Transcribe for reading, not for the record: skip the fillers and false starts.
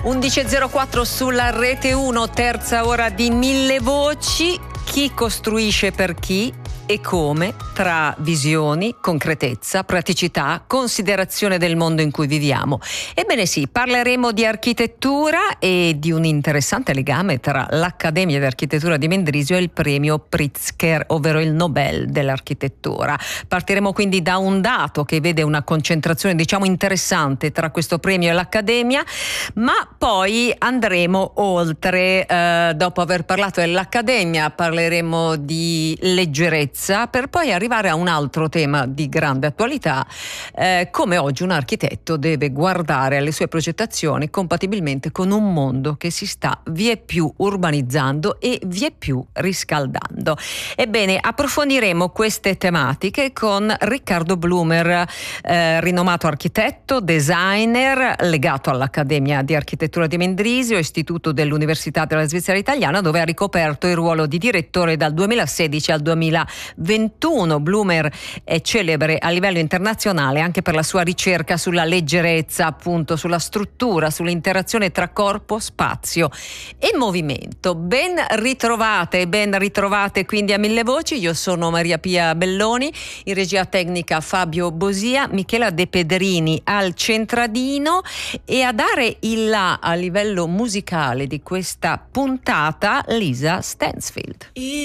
11.04 sulla Rete 1, terza ora di Mille Voci. Chi costruisce per chi e come, tra visioni, concretezza, praticità, considerazione del mondo in cui viviamo. Ebbene sì, parleremo di architettura e di un interessante legame tra l'Accademia di Architettura di Mendrisio e il premio Pritzker, ovvero il Nobel dell'architettura. Partiremo quindi da un dato che vede una concentrazione, interessante tra questo premio e l'Accademia, ma poi andremo oltre. Dopo aver parlato dell'Accademia parleremo di leggerezza, per poi arrivare a un altro tema di grande attualità, come oggi un architetto deve guardare alle sue progettazioni compatibilmente con un mondo che si sta vieppiù urbanizzando e vieppiù riscaldando. Ebbene, approfondiremo queste tematiche con Riccardo Blumer, rinomato architetto, designer, legato all'Accademia di Architettura di Mendrisio, istituto dell'Università della Svizzera Italiana, dove ha ricoperto il ruolo di direttore dal 2016 al 2021. Blumer è celebre a livello internazionale anche per la sua ricerca sulla leggerezza, appunto, sulla struttura, sull'interazione tra corpo, spazio e movimento. Ben ritrovate quindi a Mille Voci. Io sono Maria Pia Belloni, in regia tecnica Fabio Bosia, Michela De Pedrini al centradino, e a dare il là a livello musicale di questa puntata Lisa Stansfield.